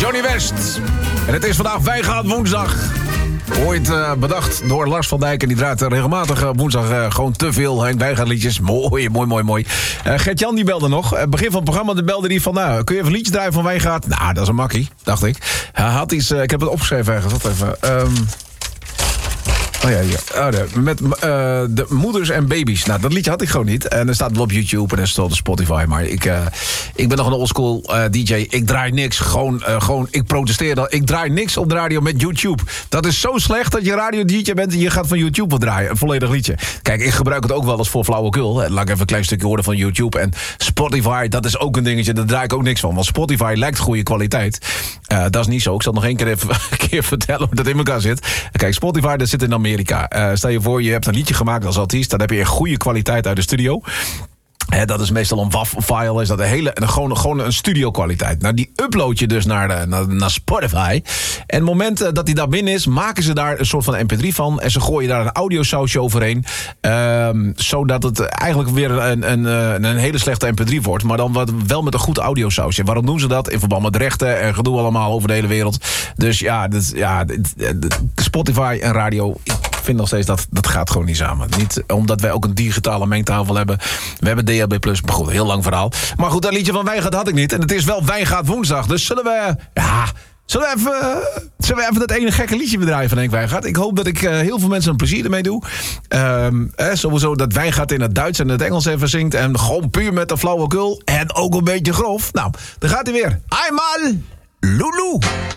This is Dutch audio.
Johnny West. En het is vandaag Wijngaard woensdag. Ooit bedacht door Lars van Dijk. En die draait regelmatig woensdag gewoon te veel Henk Wijngaard liedjes. Mooi. Gert-Jan die belde nog. Begin van het programma belde hij van... Nou, kun je even een liedje draaien van Wijngaard? Nou, dat is een makkie, dacht ik. Hij had iets... ik heb het opgeschreven ergens. Wat even... met de moeders en baby's. Nou, dat liedje had ik gewoon niet. En er staat wel op YouTube en er staat op Spotify. Maar ik ben nog een oldschool DJ. Ik draai niks. Gewoon, ik protesteer dan. Ik draai niks op de radio met YouTube. Dat is zo slecht dat je radio-DJ bent en je gaat van YouTube wat draaien. Een volledig liedje. Kijk, ik gebruik het ook wel eens voor flauwekul. Laat ik even een klein stukje horen van YouTube. En Spotify, dat is ook een dingetje. Daar draai ik ook niks van. Want Spotify lijkt goede kwaliteit. Dat is niet zo. Ik zal nog één keer even vertellen hoe dat in elkaar zit. Kijk, Spotify, dat zit in Amerika. Stel je voor, je hebt een liedje gemaakt als artiest. Dan heb je een goede kwaliteit uit de studio. Dat is meestal een WAV-file. Is dat gewoon een studio-kwaliteit. Nou, die upload je dus naar Spotify. En het moment dat die daar binnen is, maken ze daar een soort van mp3 van. En ze gooien daar een audiosausje overheen. Zodat het eigenlijk weer een hele slechte mp3 wordt. Maar dan wel met een goed audiosausje. Waarom doen ze dat? In verband met rechten en gedoe allemaal over de hele wereld. Dus Spotify en radio... Ik vind nog steeds dat gaat gewoon niet samen. Niet omdat wij ook een digitale mengtafel hebben. We hebben DHB+, maar goed, heel lang verhaal. Maar goed, dat liedje van Wijngaard had ik niet. En het is wel Wijngaard woensdag. Dus zullen we even dat ene gekke liedje bedrijven van Henk Wijngaard? Ik hoop dat ik heel veel mensen een plezier ermee doe. Sowieso dat Wijngaard in het Duits en het Engels even zingt. En gewoon puur met de flauwekul. En ook een beetje grof. Nou, daar gaat hij weer. Einmal Lulu.